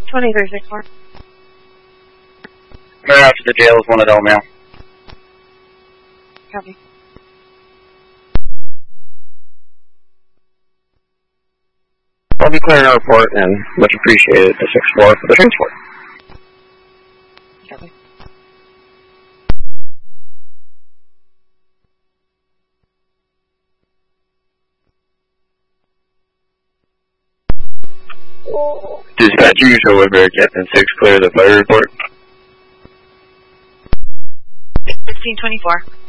2364. Right after the jail is one adult male. Copy. I'll be clearing a report and much appreciated to 6-4 for the transport. Copy. Dispatch usual Woodbury, Captain 6, clear the fire report. 1524.